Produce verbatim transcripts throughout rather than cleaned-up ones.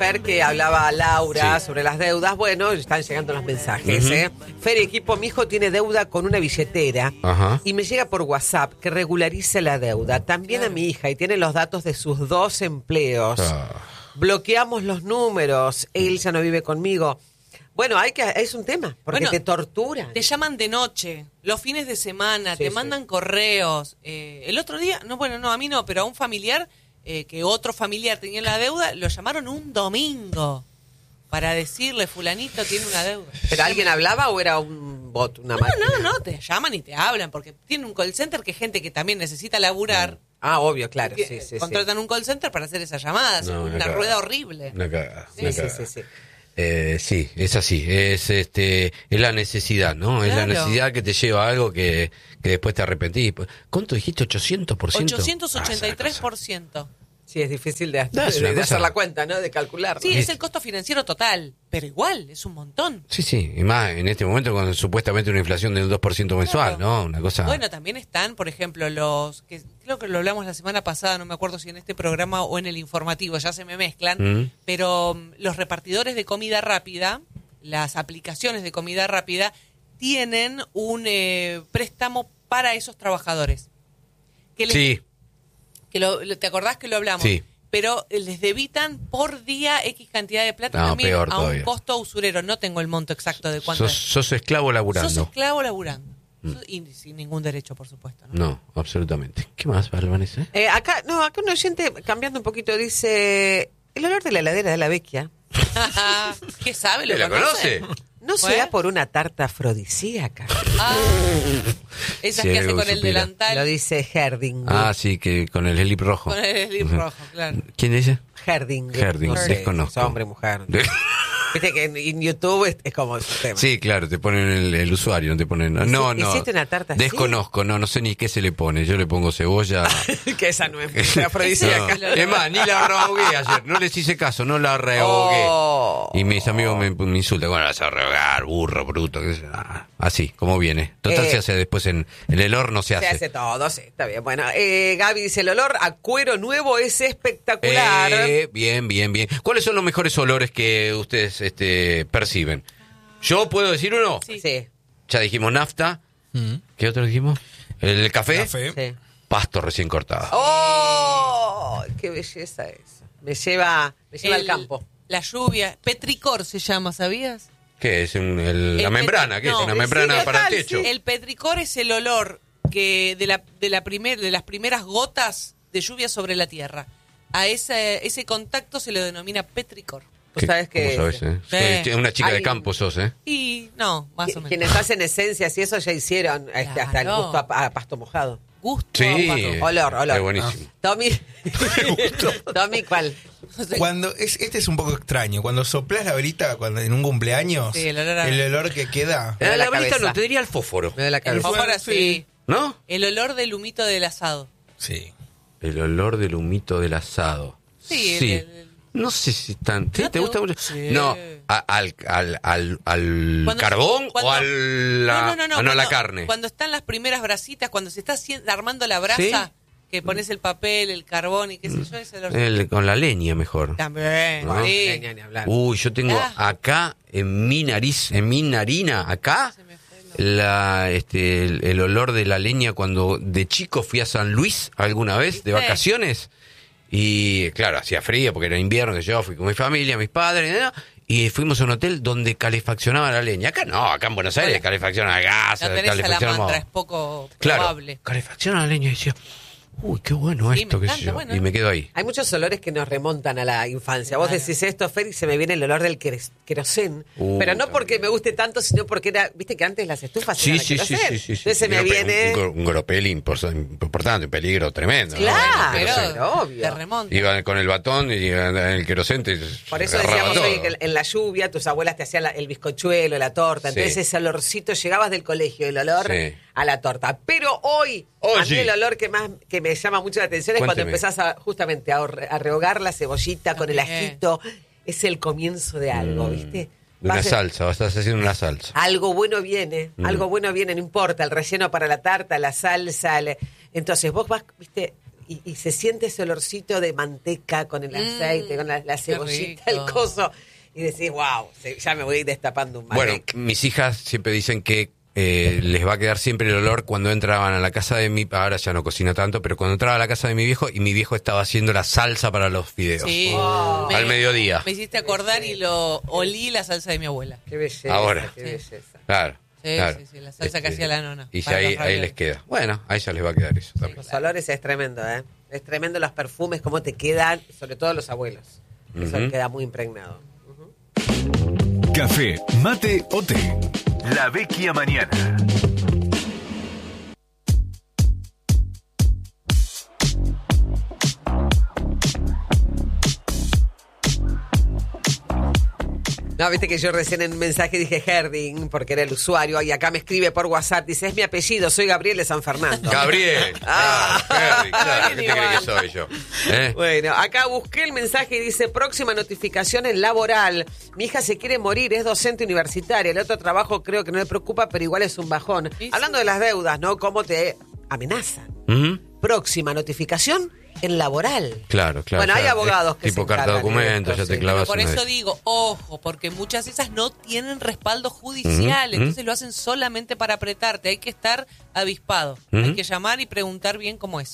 Fer, que hablaba a Laura Sí. sobre las deudas. Bueno, están llegando los mensajes, Ujú. ¿eh? Fer, equipo, mi hijo tiene deuda con una billetera. Ajá. Y me llega por WhatsApp que regularice la deuda. También Claro. a mi hija y tiene los datos de sus dos empleos. Ah. Bloqueamos los números. Él ya no vive conmigo. Bueno, hay que es un tema, porque Bueno, te torturan. Te llaman de noche, los fines de semana, Sí, te sí. mandan correos. Eh, el otro día, no, bueno, no, a mí no, pero a un familiar, eh, que otro familiar tenía la deuda, lo llamaron un domingo para decirle, fulanito tiene una deuda. ¿Pero alguien hablaba o era un bot, una No, máquina? no, no, te llaman y te hablan, porque tienen un call center que es gente que también necesita laburar. Ah, obvio, claro, que, sí, eh, sí, sí. contratan un call center para hacer esas llamadas. No, una una cagada. rueda horrible. Una cagada, Sí, una sí, cagada. sí, sí. Eh, sí, es así, es este, es la necesidad, ¿no? Es la Claro. necesidad que te lleva a algo que, que después te arrepentís. ¿Cuánto dijiste? ¿ochocientos por ciento? ochocientos ochenta y tres Ah, por ciento. Sí, es difícil de, No, es de- una de cosa- hacer la cuenta, ¿no? De calcular. Sí, es el costo financiero total, pero igual, es un montón. sí, sí, y más en este momento con supuestamente una inflación del dos por ciento mensual, Claro. ¿no? Una cosa... Bueno, también están, por ejemplo, los que creo que lo hablamos la semana pasada, no me acuerdo si en este programa o en el informativo, ya se me mezclan, Mm. pero um, los repartidores de comida rápida, las aplicaciones de comida rápida, tienen un eh, préstamo para esos trabajadores. Que les- Sí, que lo, lo- ¿te acordás que lo hablamos? Sí. Pero eh, les debitan por día X cantidad de plata No, también peor a todavía. un costo usurero. No tengo el monto exacto de cuánto sos, es. sos esclavo laburando. Sos esclavo laburando. Sos- Y sin ningún derecho, por supuesto. ¿no? No, absolutamente. ¿Qué más, Vanessa? Eh, acá, no, acá un oyente, cambiando un poquito, dice... El olor de la heladera de la Vecchia ¿Qué sabe? ¿Lo ¿La conoce? no Bueno. será por una tarta afrodisíaca. Ah, esas Sí, que hace algo con el supiera. delantal. Lo dice Herding. Ah, sí, que con el slip rojo. Con el slip Ujú. rojo, claro. ¿Quién dice? Herding. Herding, No sé, desconozco. es hombre, mujer. Viste que en, en YouTube es, es como su tema. Sí, claro, te ponen el, el usuario, no te ponen... No, no. ¿Hiciste una tarta así? Desconozco, no, no sé ni qué se le pone. Yo le pongo cebolla... que esa no es afrodisíaca. No. Es más, ni la rehogué ayer. No les hice caso, no la rehogué. Oh. Y mis amigos me, me insultan. Bueno, vas a rehogar, burro, bruto. qué sé yo. Ah, así, como viene. Total, Eh. se hace después en, en el horno, se Se hace. hace todo, sí, está bien. Bueno, eh, Gaby dice, el olor a cuero nuevo es espectacular. Eh, bien, bien, bien. ¿Cuáles son los mejores olores que ustedes este, perciben? Yo puedo decir uno. Sí. Sí, Ya dijimos nafta. ¿Qué otro dijimos? El café. Café. sí. Pasto recién cortado. ¡Oh! ¡Qué belleza eso! Me lleva, me lleva al El- campo. La lluvia. Petricor se llama, ¿sabías? ¿Qué es? Un- el- la El membrana, petri- ¿qué es? no, Una sí, membrana total, para el sí. techo. El petricor es el olor que de la de la primer, de las primeras gotas de lluvia sobre la tierra. A ese ese contacto se lo denomina petricor. Tú sabes que... ¿Cómo sabes, eh? Sí. Soy una chica de Hay- campo sos, ¿eh? Y no, más o menos. Quienes hacen esencias y eso ya hicieron este, hasta el Claro. gusto a, a pasto mojado. Gusto. Sí. Álvaro. Olor, olor. Es buenísimo. Tommy. Tommy, ¿cuál? Cuando es, este es un poco extraño. Cuando soplás la velita cuando, en un cumpleaños, Sí, el olor a- el olor que queda. Me da la la velita cabeza. no, te diría el fósforo. Me da la El cabeza. fósforo, Sí. sí. ¿No? El olor del humito del asado. Sí. El olor del humito del asado. Sí, el- Sí. el- No sé si tan... ¿Sí? ¿No ¿Te te gusta gu- mucho? Sí. No, a- al, al, al, al Cuando- carbón cuando- o al... La, no, no, no, no, ah, no, cuando, la carne. Cuando están las primeras brasitas, cuando se está haciendo- armando la brasa, ¿Sí? que pones el papel, el carbón y qué sé yo, ese olor. El- con la leña mejor. También, ¿No? sí. Leña, ni hablar. Uy, yo tengo Ah. acá en mi nariz, en mi narina, acá, Se me fue lo- la, este, el, el olor de la leña cuando de chico fui a San Luis alguna vez de ¿Viste? vacaciones y claro, hacía frío porque era invierno, que yo fui con mi familia, mis padres, ¿no? Y fuimos a un hotel donde calefaccionaba la leña. Acá no, acá en Buenos Aires Hola. calefacciona gas, La tenés a la calefacciona mantra, moho. es poco Claro, probable. calefacciona la leña y decía, uy, qué bueno Sí, esto, me qué sé encanta, yo. bueno. Y me quedo ahí. Hay muchos olores que nos remontan a la infancia. Vos Claro. decís esto, Fer, y se me viene el olor del queres- querosén. Uh, pero no porque también. me guste tanto, sino porque era, viste que antes las estufas Sí, eran de sí, sí, querosén. sí, sí, sí. Entonces se me Pero, pero viene... Un, gro- un gropel impor- importante, un peligro tremendo. ¿no? Claro, El Pero querosén. pero obvio. te remonta. Iba con el batón y en el querosén te Por eso agarraba decíamos todo. hoy que en la lluvia tus abuelas te hacían la- el bizcochuelo, la torta. Sí. Entonces ese olorcito, llegabas del colegio, el olor Sí. a la torta. Pero hoy, Hoy a mí sí. el olor que más que me llama mucho la atención es cuando Cuénteme. empezás a, justamente a, hor- a rehogar la cebollita con el También. ajito. Es el comienzo de algo, ¿viste? De una Vas a- salsa, vas a estar haciendo una salsa. Algo bueno viene, algo bueno viene, no importa, el relleno para la tarta, la salsa. el- Entonces vos vas, viste, y, y se siente ese olorcito de manteca con el aceite, Mm, con la, la qué cebollita, el rico. coso. Y decís, wow, ya me voy destapando un Bueno, malbec. mis hijas siempre dicen que eh, les va a quedar siempre el olor cuando entraban a la casa de mi... Ahora ya no cocina tanto, pero cuando entraba a la casa de mi viejo y mi viejo estaba haciendo la salsa para los fideos. Sí. Oh. Me- Al mediodía. Me hiciste acordar y lo olí la salsa de mi abuela. Qué belleza, Ahora. qué belleza. Claro. Sí, claro. sí, sí, la salsa que hacía la nona, Y para ya ahí, los ahí ravioles. les queda. Bueno, a ella les va a quedar eso también. Los olores es tremendo, ¿eh? Es tremendo los perfumes, cómo te quedan, sobre todo los abuelos. Eso Ujú. queda muy impregnado. Café, mate o té. La Vecchia Mañana. No, viste que yo recién en un mensaje dije Herding, porque era el usuario, y acá me escribe por WhatsApp, dice, es mi apellido, soy Gabriel de San Fernando. Gabriel. Ah. Ah, Henry, claro, ¿qué te Bien crees que igual. soy yo? ¿Eh? Bueno, acá busqué el mensaje y dice, próxima notificación en laboral. Mi hija se quiere morir, es docente universitaria. El otro trabajo creo que no le preocupa, pero igual es un bajón. Sí, sí. Hablando de las deudas, ¿no? ¿Cómo te amenazan? Ujú. Próxima notificación en laboral. Claro, claro. Bueno, hay claro. abogados Es que tipo se carta encargan de documento, esto, ya te sí. clavas Por una eso de- digo, ojo, porque muchas de esas no tienen respaldo judicial, Ujú, entonces ujú. lo hacen solamente para apretarte. Hay que estar avispado, hay Ujú. que llamar y preguntar bien cómo es.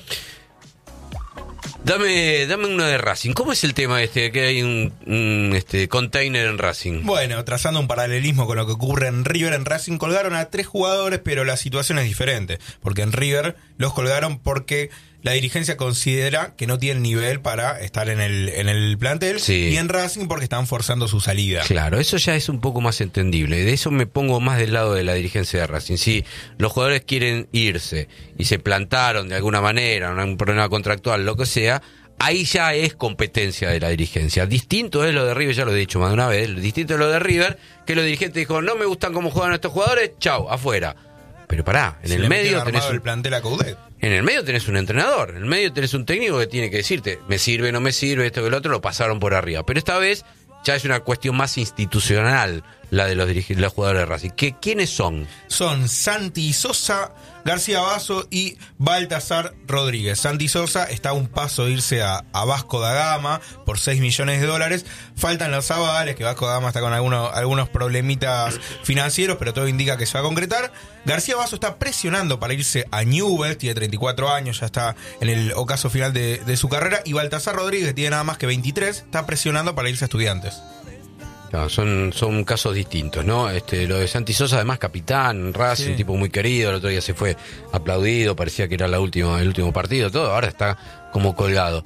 Dame, dame uno de Racing. ¿Cómo es el tema este? Que hay un, un, este container en Racing. Bueno, trazando un paralelismo con lo que ocurre en River, en Racing colgaron a tres jugadores, pero la situación es diferente. Porque en River los colgaron porque la dirigencia considera que no tienen nivel para estar en el, en el plantel. Sí. Y en Racing porque están forzando su salida. Claro, eso ya es un poco más entendible. De eso me pongo más del lado de la dirigencia de Racing. Si los jugadores quieren irse y se plantaron de alguna manera, no hay un problema contractual, lo que sea, ahí ya es competencia de la dirigencia. Distinto es lo de River, ya lo he dicho más de una vez, distinto es lo de River, que los dirigentes dijo, no me gustan cómo juegan estos jugadores, chau, afuera. Pero pará, en Se el le medio metieron tenés armado un... el plantel a Coudet. En el medio tenés un entrenador, en el medio tenés un técnico que tiene que decirte, me sirve, no me sirve, esto que lo otro, lo pasaron por arriba. Pero esta vez ya es una cuestión más institucional la de los, dirig- los jugadores de Racing. ¿Qué, ¿Quiénes son? Son Santi Sosa, García Basso y Baltasar Rodríguez. Santi Sosa está a un paso de irse a, a Vasco da Gama por seis millones de dólares. Faltan los avales, que Vasco da Gama está con algunos, algunos problemitas financieros, pero todo indica que se va a concretar. García Basso está presionando para irse a Newell's, tiene treinta y cuatro años, ya está en el ocaso final de, de su carrera. Y Baltasar Rodríguez, tiene nada más que veintitrés, está presionando para irse a Estudiantes. Claro, son, son casos distintos, ¿no? Este, lo de Santi Sosa, además capitán, Racing, Sí. un tipo muy querido, el otro día se fue aplaudido, parecía que era la última, el último partido, todo, ahora está como colgado.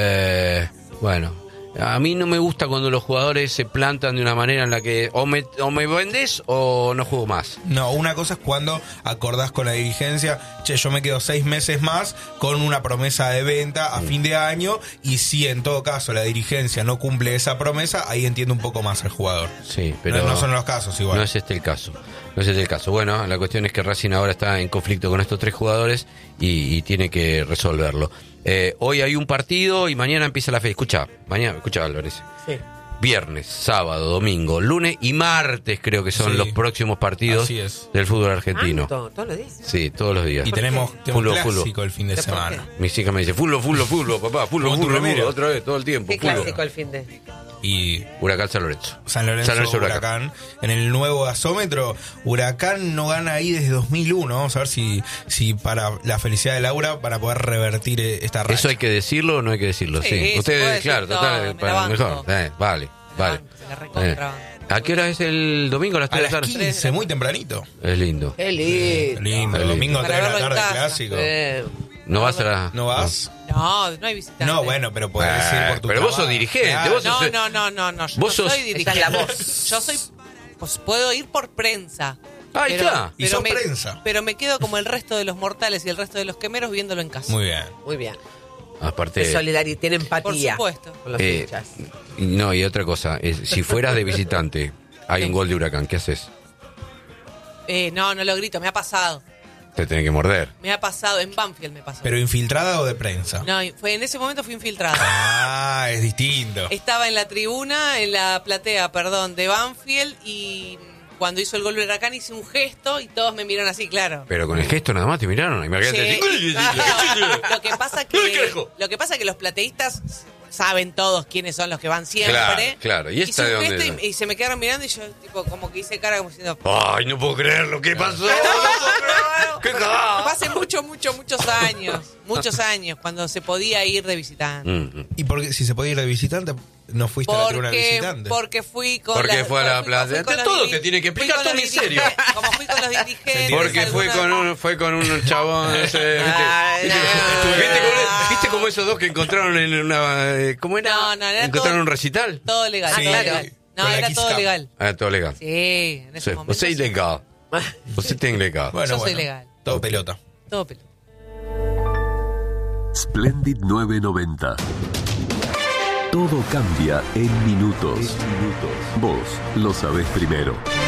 Eh, bueno, a mí no me gusta cuando los jugadores se plantan de una manera en la que o me, o me vendés o no juego más. No, una cosa es cuando acordás con la dirigencia, che, yo me quedo seis meses más con una promesa de venta a fin de año, y si en todo caso la dirigencia no cumple esa promesa, ahí entiendo un poco más al jugador. Sí, pero no, no son los casos igual. no es este el caso. No es este el caso. Bueno, la cuestión es que Racing ahora está en conflicto con estos tres jugadores y, y tiene que resolverlo. Eh, hoy hay un partido y mañana empieza la fe. Escucha, mañana, escucha Álvarez. Sí. Viernes, sábado, domingo, lunes y martes creo que son Sí. los próximos partidos Así es. del fútbol argentino. ¿Tanto? ¿Todos los días? Sí, todos los días. Y tenemos, tenemos Fútbol, clásico fútbol. el fin de ¿Por qué? semana. Mis hijas me dicen, fútbol, fútbol, fútbol, papá, fútbol, Como tu fútbol, remera. fútbol, otra vez, todo el tiempo. ¿Qué fútbol. clásico el fin de? Y Huracán San Lorenzo. San Lorenzo, Huracán. En el nuevo gasómetro, Huracán no gana ahí desde dos mil uno. Vamos a ver si, si para la felicidad de Laura, para poder revertir eh, esta racha. ¿Eso hay que decirlo o no hay que decirlo? Sí, Sí. se puede Ustedes, decir claro, todo, total, me para la banco. mejor. Eh, vale, vale. banco, se la recontra Eh. ¿A qué hora es el domingo? ¿A las A tres de la las tarde? quince, muy tempranito. Es lindo. Qué lindo. Lindo, Lindo. domingo Para tres de verlo la en tarde, casa. clásico. Eh, ¿No vas a la...? ¿No vas? No, no hay visitante. No, bueno, pero podés Ah, ir por tu pero vos sos trabajo. dirigente, Claro. vos sos- No, no, no, no, no. Yo Vos no sos- soy dirigente. Esa es la voz. Yo soy. Pues puedo ir por prensa. Ahí pero, está. Y pero sos me, prensa. Pero me quedo como el resto de los mortales y el resto de los quemeros viéndolo en casa. Muy bien. muy bien. Aparte... Es solidaridad, tiene empatía. Por supuesto. Con los eh, hinchas. y no, y otra cosa, es, si fueras de visitante, hay un gol de Huracán, ¿qué haces? Eh, no, no lo grito, me ha pasado. Te tenés que morder. Me ha pasado, en Banfield me pasó. ¿Pero infiltrada o de prensa? No, fue, en ese momento fui infiltrada. Ah, es distinto. Estaba en la tribuna, en la platea, perdón, de Banfield y cuando hizo el gol de Huracán hice un gesto y todos me miraron así, claro. Pero con el gesto nada más te miraron. Imagínate. Sí. Lo que pasa que lo que pasa que los plateístas saben todos quiénes son los que van siempre. Claro, claro. ¿Y esta hice de un dónde gesto es? y, y se me quedaron mirando y yo tipo como que hice cara como diciendo, Ay, no puedo creerlo. ¿Qué pasó? No puedo creerlo. ¿Qué cagada? fue hace muchos, muchos, muchos años, muchos años cuando se podía ir de visitante. Mm. ¿Y por qué, si se podía ir de visitante, no fuiste a la tribuna de Porque, visitante? porque fui con Porque la, fue a la fui- plaza. fui con los Todo diri- te tiene que fui explicar con todo los en serio. dirigentes- Como fui con los dirigentes. Porque fue alguna- con un fue con un chabón ese, ¿viste? Ay, ¿Viste, no. ¿Viste cómo, ¿Viste cómo esos dos que encontraron en una eh, ¿cómo era? No, no, era ¿Encontraron todo- un recital? Todo legal. Sí, todo claro. legal. No, Con la era Kiss todo Cup. legal. Ah, todo legal. Sí, en ese Sí, momento. você é ilegal. Você tem legal. Bueno, Yo soy bueno, legal. todo pelota. Todo pelo. Splendid novecientos noventa. Todo cambia en minutos. Vos lo sabés primero.